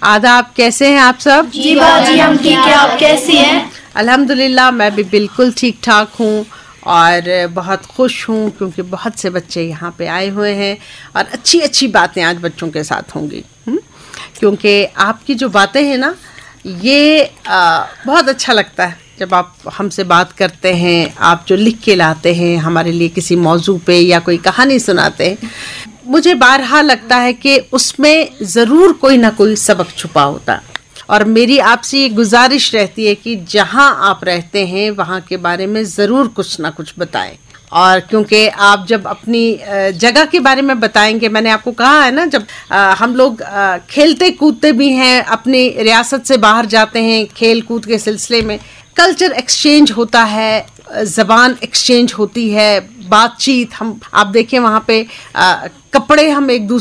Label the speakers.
Speaker 1: आदाब, कैसे हैं आप सब?
Speaker 2: जी बाजी हम ठीक है, आप कैसी हैं?
Speaker 1: अल्हम्दुलिल्लाह मैं भी बिल्कुल ठीक ठाक हूँ और बहुत खुश हूँ क्योंकि बहुत से बच्चे यहाँ पे आए हुए हैं और अच्छी अच्छी बातें आज बच्चों के साथ होंगी। क्योंकि आपकी जो बातें हैं ना, ये बहुत अच्छा लगता है जब आप हमसे बात करते हैं, आप जो लिख के लाते हैं हमारे लिए किसी मौजू पे या कोई कहानी सुनाते हैं, मुझे बारहा लगता है कि उसमें ज़रूर कोई ना कोई सबक छुपा होता है। और मेरी आपसे ये गुजारिश रहती है कि जहाँ आप रहते हैं वहाँ के बारे में ज़रूर कुछ ना कुछ बताएं। और क्योंकि आप जब अपनी जगह के बारे में बताएंगे, मैंने आपको कहा है ना, जब हम लोग खेलते कूदते भी हैं, अपनी रियासत से बाहर जाते हैं खेल कूद के सिलसिले में, कल्चर एक्सचेंज होता है, ज़बान एक्सचेंज होती है, बातचीत, हम आप देखें वहाँ पे कपड़े हम एक दूसरे